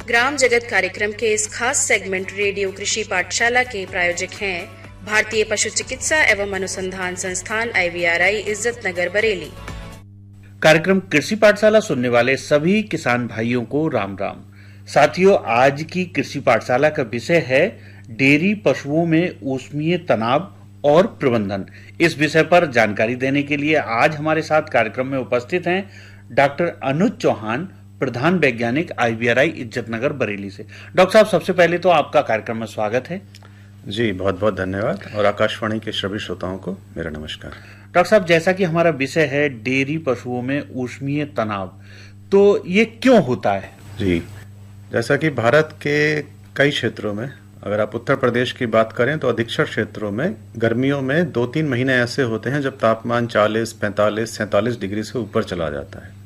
ग्राम जगत कार्यक्रम के इस खास सेगमेंट रेडियो कृषि पाठशाला के प्रायोजक हैं भारतीय पशु चिकित्सा एवं अनुसंधान संस्थान IVRI इज्जत नगर बरेली। कार्यक्रम कृषि पाठशाला सुनने वाले सभी किसान भाइयों को राम राम। साथियों, आज की कृषि पाठशाला का विषय है डेयरी पशुओं में ऊष्मीय तनाव और प्रबंधन। इस विषय पर जानकारी देने के लिए आज हमारे साथ कार्यक्रम में उपस्थित हैं डॉक्टर अनुज चौहान, प्रधान वैज्ञानिक IVRI इज्जत नगर बरेली से। डॉक्टर साहब, सबसे पहले तो आपका कार्यक्रम में स्वागत है। जी, बहुत बहुत धन्यवाद और आकाशवाणी के सभी श्रोताओं को मेरा नमस्कार। डॉक्टर साहब, जैसा कि हमारा विषय है डेयरी पशुओं में ऊष्मीय तनाव, तो ये क्यों होता है? जी, जैसा कि भारत के कई क्षेत्रों में, अगर आप उत्तर प्रदेश की बात करें तो अधिकतर क्षेत्रों में गर्मियों में 2-3 महीने ऐसे होते हैं जब तापमान 40, 45, 47 डिग्री से ऊपर चला जाता है।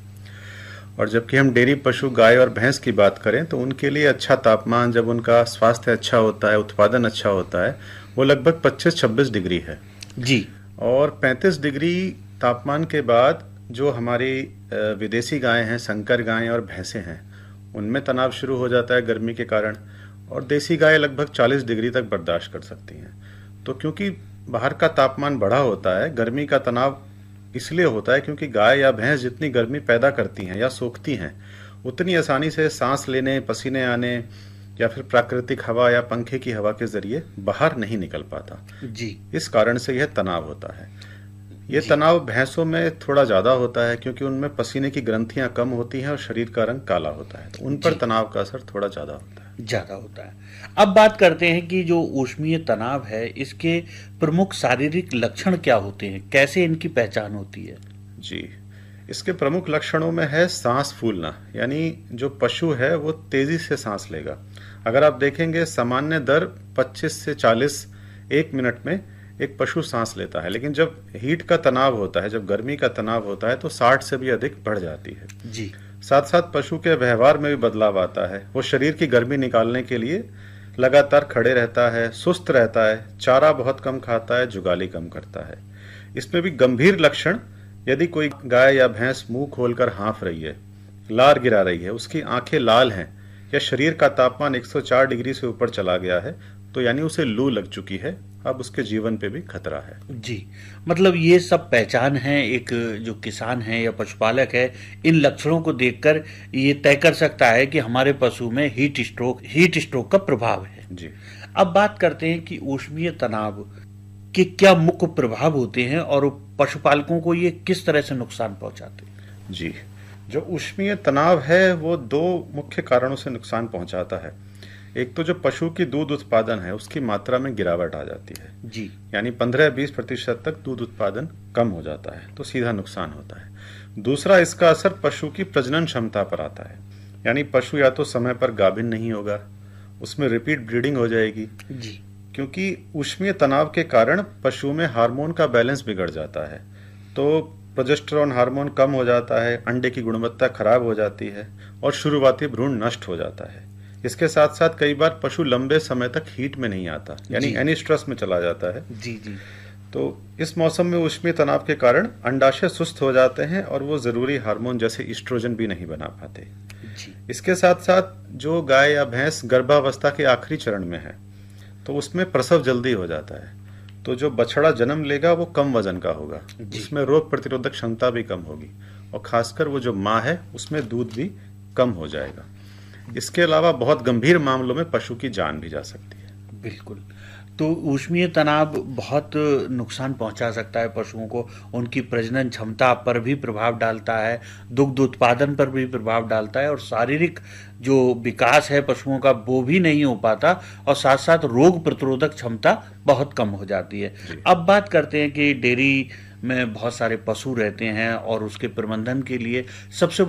और जबकि हम डेयरी पशु गाय और भैंस की बात करें तो उनके लिए अच्छा तापमान, जब उनका स्वास्थ्य अच्छा होता है, उत्पादन अच्छा होता है, वो लगभग 25-26 डिग्री है जी। और 35 डिग्री तापमान के बाद जो हमारी विदेशी गायें हैं, संकर गायें और भैंसें हैं, उनमें तनाव शुरू हो जाता है गर्मी के कारण। और देसी गाय लगभग 40 डिग्री तक बर्दाश्त कर सकती हैं। तो क्योंकि बाहर का तापमान बढ़ा होता है, गर्मी का तनाव इसलिए होता है क्योंकि गाय या भैंस जितनी गर्मी पैदा करती हैं या सोखती हैं, उतनी आसानी से सांस लेने, पसीने आने या फिर प्राकृतिक हवा या पंखे की हवा के जरिए बाहर नहीं निकल पाता जी। इस कारण से यह तनाव होता है। ये तनाव भैंसों में थोड़ा ज्यादा होता है क्योंकि उनमें पसीने की ग्रंथियां कम होती हैं और शरीर का रंग काला होता है, तो उन पर तनाव का असर थोड़ा ज्यादा होता है। अब बात करते हैं कि जो ऊष्मीय तनाव है, इसके प्रमुख शारीरिक लक्षण क्या होते हैं, कैसे इनकी पहचान होती है? जी, इसके प्रमुख लक्षणों में है सांस फूलना, यानी जो पशु है वो तेजी से सांस लेगा। अगर आप देखेंगे सामान्य दर 25 से 40 1 मिनट में एक पशु सांस लेता है, लेकिन जब हीट का तनाव होता है, जब गर्मी का तनाव होता है तो 60 से भी अधिक बढ़ जाती है जी। साथ साथ पशु के व्यवहार में भी बदलाव आता है। वो शरीर की गर्मी निकालने के लिए लगातार खड़े रहता है, सुस्त रहता है, चारा बहुत कम खाता है, जुगाली कम करता है। इसमें भी गंभीर लक्षण, यदि कोई गाय या भैंस मुंह खोलकर हाँफ रही है, लार गिरा रही है, उसकी आंखें लाल हैं या शरीर का तापमान 104 डिग्री से ऊपर चला गया है, तो यानी उसे लू लग चुकी है, अब उसके जीवन पे भी खतरा है। जी, मतलब ये सब पहचान है, एक जो किसान है या पशुपालक है, इन लक्षणों को देखकर ये तय कर सकता है कि हमारे पशु में हीट स्ट्रोक का प्रभाव है। जी। अब बात करते हैं कि ऊष्मीय तनाव के क्या मुख्य प्रभाव होते हैं और पशुपालकों को ये किस तरह से नुकसान पहुंचाते हैं? जी, जो ऊष्मीय तनाव है वो 2 मुख्य कारणों से नुकसान पहुंचाता है। एक तो जो पशु की दूध उत्पादन है उसकी मात्रा में गिरावट आ जाती है जी, यानी 15-20% तक दूध उत्पादन कम हो जाता है, तो सीधा नुकसान होता है। दूसरा, इसका असर पशु की प्रजनन क्षमता पर आता है, यानी पशु या तो समय पर गाभिन नहीं होगा, उसमें रिपीट ब्रीडिंग हो जाएगी जी, क्योंकि ऊष्मीय तनाव के कारण पशु में हार्मोन का बैलेंस बिगड़ जाता है, तो प्रोजेस्टेरोन हार्मोन कम हो जाता है, अंडे की गुणवत्ता खराब हो जाती है और शुरुआती भ्रूण नष्ट हो जाता है। इसके साथ साथ कई बार पशु लंबे समय तक हीट में नहीं आता, यानी एनीस्ट्रस में चला जाता है। जी जी। तो इस मौसम में ऊष्मीय तनाव के कारण अंडाशय सुस्त हो जाते हैं और वो जरूरी हार्मोन जैसे ईस्ट्रोजन भी नहीं बना पाते जी। इसके साथ साथ जो गाय या भैंस गर्भावस्था के आखिरी चरण में है तो उसमें प्रसव जल्दी हो जाता है, तो जो बछड़ा जन्म लेगा वो कम वजन का होगा, उसमें रोग प्रतिरोधक क्षमता भी कम होगी और खासकर वो जो माँ है उसमें दूध भी कम हो जाएगा। इसके अलावा बहुत गंभीर मामलों में पशु की जान भी जा सकती है। बिल्कुल। तो ऊष्मीय तनाव बहुत नुकसान पहुंचा सकता है पशुओं को, उनकी प्रजनन क्षमता पर भी प्रभाव डालता है, दुग्ध उत्पादन पर भी प्रभाव डालता है और शारीरिक जो विकास है पशुओं का वो भी नहीं हो पाता और साथ साथ रोग प्रतिरोधक क्षमता बहुत कम हो जाती है। अब बात करते हैं कि डेयरी में बहुत सारे पशु रहते हैं और उसके प्रबंधन के लिए सबसे